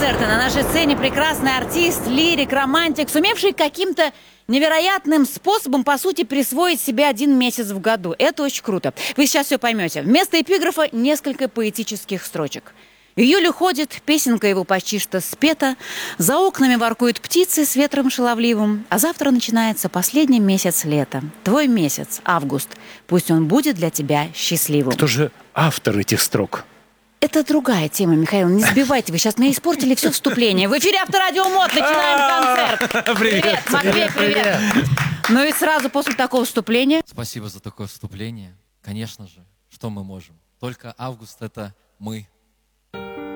концерта. На нашей сцене прекрасный артист, лирик, романтик, сумевший каким-то невероятным способом, по сути, присвоить себе 1 месяц в году. Это очень круто. Вы сейчас все поймете. Вместо эпиграфа несколько поэтических строчек. Июль уходит, песенка его почти что спета, за окнами воркуют птицы с ветром шаловливым, а завтра начинается последний месяц лета. Твой месяц, август. Пусть он будет для тебя счастливым. Кто же автор этих строк? Это другая тема, Михаил. Не сбивайте, вы сейчас мне испортили все вступление. В эфире Авторадио МОД. Начинаем концерт. Привет, Матвей, привет. Ну и сразу после такого вступления... Спасибо за такое вступление. Конечно же, что мы можем? Только август — это мы.